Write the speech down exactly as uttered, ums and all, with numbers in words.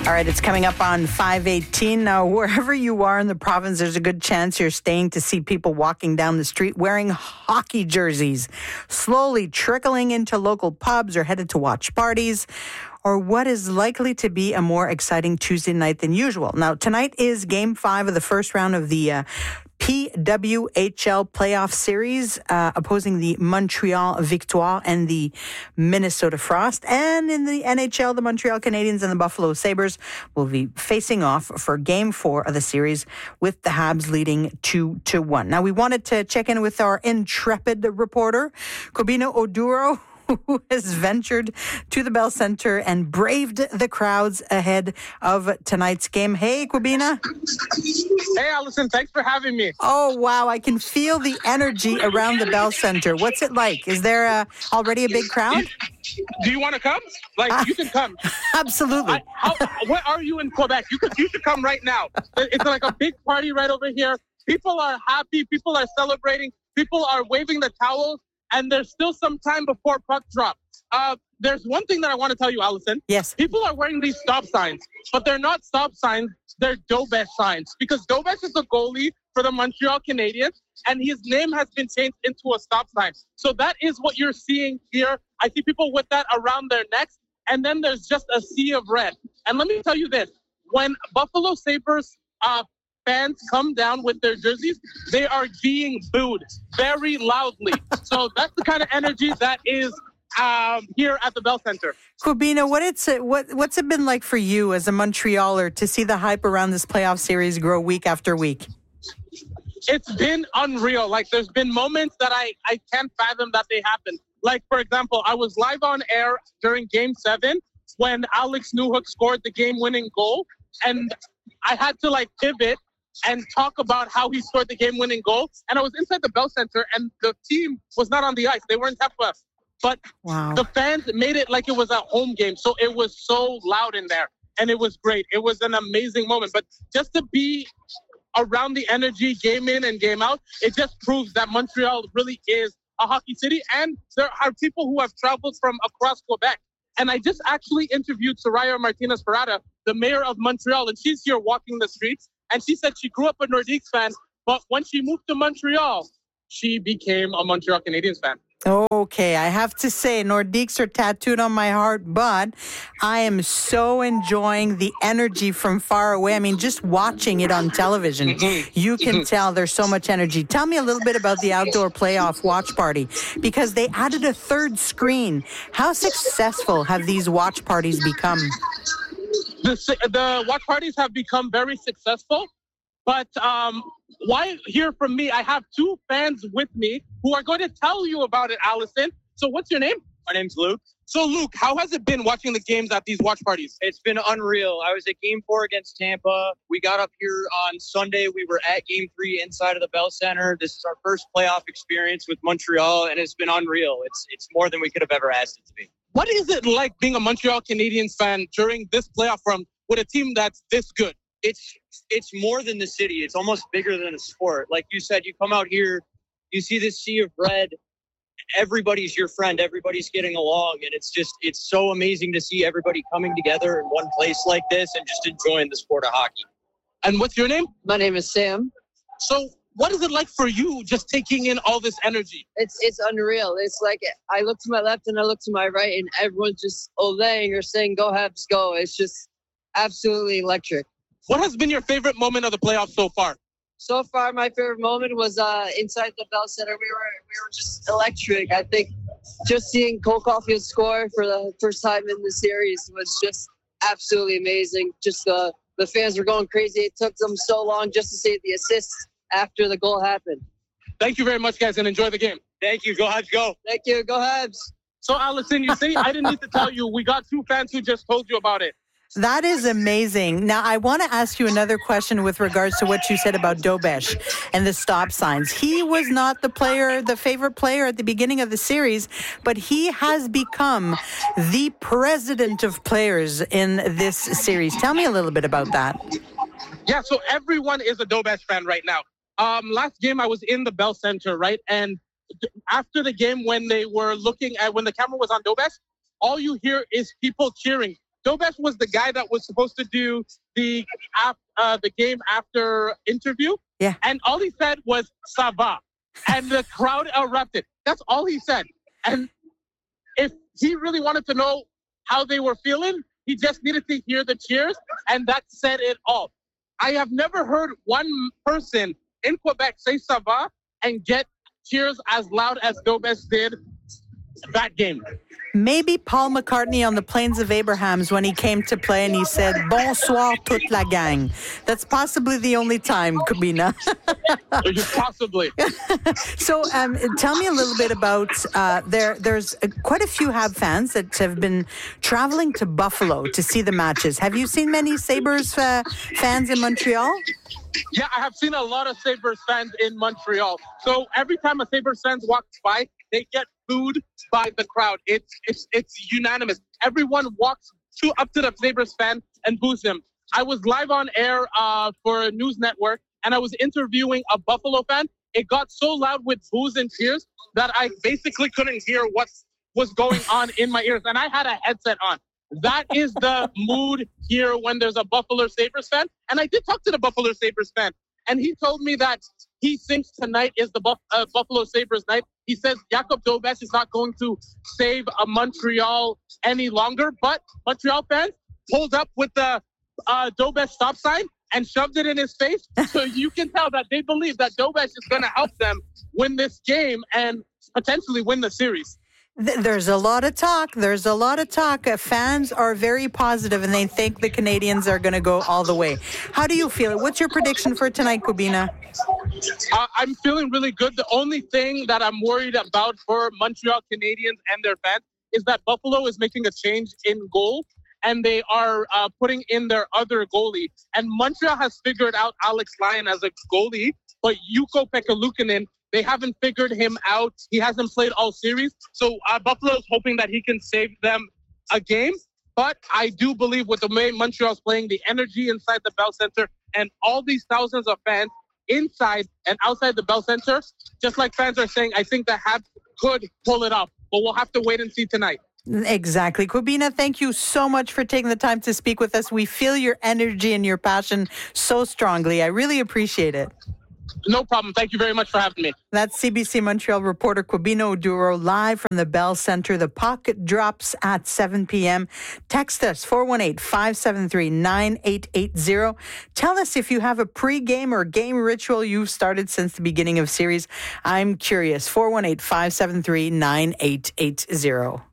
All right, it's coming up on five eighteen. Now, wherever you are in the province, there's a good chance you're staying to see people walking down the street wearing hockey jerseys, slowly trickling into local pubs or headed to watch parties, or what is likely to be a more exciting Tuesday night than usual. Now, tonight is game five of the first round of the uh, P W H L playoff series, uh, opposing the Montreal Victoire and the Minnesota Frost. And in the N H L, the Montreal Canadiens and the Buffalo Sabres will be facing off for game four of the series, with the Habs leading two to one. Now, we wanted to check in with our intrepid reporter, Kobina Oduro, who has ventured to the Bell Center and braved the crowds ahead of tonight's game. Hey, Kobina. Hey, Allison. Thanks for having me. Oh, wow. I can feel the energy around the Bell Center. What's it like? Is there a, already a big crowd? Do you want to come? Like, uh, you can come. Absolutely. I, how, where are you in Quebec? You could, you should come right now. It's like a big party right over here. People are happy. People are celebrating. People are waving the towels. And there's still some time before puck drop. Uh, there's one thing that I want to tell you, Allison. Yes. People are wearing these stop signs, but they're not stop signs. They're Dobesh signs, because Dobesh is the goalie for the Montreal Canadiens, and his name has been changed into a stop sign. So that is what you're seeing here. I see people with that around their necks, and then there's just a sea of red. And let me tell you this. When Buffalo Sabres uh, fans come down with their jerseys, they are being booed very loudly. So that's the kind of energy that is um, here at the Bell Center. Kobina, what it's what what's it been like for you as a Montrealer to see the hype around this playoff series grow week after week? It's been unreal. Like, there's been moments that I, I can't fathom that they happened. Like, for example, I was live on air during Game seven when Alex Newhook scored the game-winning goal, and I had to, like, pivot and talk about how he scored the game-winning goal. And I was inside the Bell Center, and the team was not on the ice. They were in Tampa. But wow. The fans made it like it was a home game. So it was so loud in there, and it was great. It was an amazing moment. But just to be around the energy game in and game out, it just proves that Montreal really is a hockey city. And there are people who have traveled from across Quebec. And I just actually interviewed Soraya Martinez-Parada, the mayor of Montreal, and she's here walking the streets. And she said she grew up a Nordiques fan, but when she moved to Montreal, she became a Montreal Canadiens fan. Okay, I have to say, Nordiques are tattooed on my heart, but I am so enjoying the energy from far away. I mean, just watching it on television, you can tell there's so much energy. Tell me a little bit about the outdoor playoff watch party, because they added a third screen. How successful have these watch parties become? The, the watch parties have become very successful, but um, why hear from me? I have two fans with me who are going to tell you about it, Allison. So what's your name? My name's Luke. So, Luke, how has it been watching the games at these watch parties? It's been unreal. I was at Game four against Tampa. We got up here on Sunday. We were at Game three inside of the Bell Center. This is our first playoff experience with Montreal, and it's been unreal. It's it's more than we could have ever asked it to be. What is it like being a Montreal Canadiens fan during this playoff run with a team that's this good? It's it's more than the city. It's almost bigger than a sport. Like you said, you come out here, you see this sea of red. Everybody's your friend. Everybody's getting along. And it's just, it's so amazing to see everybody coming together in one place like this and just enjoying the sport of hockey. And what's your name? My name is Sam. So what is it like for you just taking in all this energy? It's it's unreal. It's like I look to my left and I look to my right and everyone's just olaying or saying, go Habs, go. It's just absolutely electric. What has been your favorite moment of the playoffs so far? So far, my favorite moment was uh, inside the Bell Center. We were we were just electric. I think just seeing Cole Caulfield score for the first time in the series was just absolutely amazing. Just uh, the fans were going crazy. It took them so long just to see the assist after the goal happened. Thank you very much, guys, and enjoy the game. Thank you. Go Habs, go. Thank you. Go Habs. So, Allison, you see, I didn't need to tell you. We got two fans who just told you about it. That is amazing. Now, I want to ask you another question with regards to what you said about Dobesh and the stop signs. He was not the player, the favorite player at the beginning of the series, but he has become the president of players in this series. Tell me a little bit about that. Yeah, so everyone is a Dobesh fan right now. Um, last game, I was in the Bell Center, right? And after the game, when they were looking at, when the camera was on Dobesh, all you hear is people cheering. Dobesh was the guy that was supposed to do the uh, the game after interview. Yeah. And all he said was, "Ça va." And the crowd erupted. That's all he said. And if he really wanted to know how they were feeling, he just needed to hear the cheers, and that said it all. I have never heard one person in Quebec say "Ça va" and get cheers as loud as Dobesh did that game. Maybe Paul McCartney on the Plains of Abrahams when he came to play and he said, "Bonsoir toute la gang." That's possibly the only time, Kubina. Possibly. So um, tell me a little bit about, uh, there. there's uh, quite a few Hab fans that have been traveling to Buffalo to see the matches. Have you seen many Sabres uh, fans in Montreal? Yeah, I have seen a lot of Sabres fans in Montreal. So every time a Sabres fan walks by, they get booed by the crowd. It's it's it's unanimous. Everyone walks to up to the Sabres fan and boos him. I was live on air uh, for a news network, and I was interviewing a Buffalo fan. It got so loud with boos and cheers that I basically couldn't hear what was going on in my ears, and I had a headset on. That is the mood here when there's a Buffalo Sabres fan. And I did talk to the Buffalo Sabres fan, and he told me that he thinks tonight is the Buff- uh, Buffalo Sabres night. He says Jakub Dobesh is not going to save a Montreal any longer, but Montreal fans pulled up with the uh, Dobesh stop sign and shoved it in his face. So you can tell that they believe that Dobesh is going to help them win this game and potentially win the series. There's a lot of talk. There's a lot of talk. Uh, fans are very positive, and they think the Canadians are going to go all the way. How do you feel? What's your prediction for tonight, Kubina? Uh, I'm feeling really good. The only thing that I'm worried about for Montreal Canadiens and their fans is that Buffalo is making a change in goal, and they are uh, putting in their other goalie. And Montreal has figured out Alex Lyon as a goalie, but Yuko Pekalukinen, they haven't figured him out. He hasn't played all series. So uh, Buffalo's hoping that he can save them a game. But I do believe with the way Montreal's playing, the energy inside the Bell Center, and all these thousands of fans inside and outside the Bell Center, just like fans are saying, I think the Habs could pull it off. But we'll have to wait and see tonight. Exactly. Kubina, thank you so much for taking the time to speak with us. We feel your energy and your passion so strongly. I really appreciate it. No problem. Thank you very much for having me. That's C B C Montreal reporter Kubina Oduro live from the Bell Center. The puck drops at seven p.m. Text us four one eight, five seven three, nine eight eight zero. Tell us if you have a pre-game or game ritual you've started since the beginning of series. I'm curious. four one eight, five seven three, nine eight eight zero.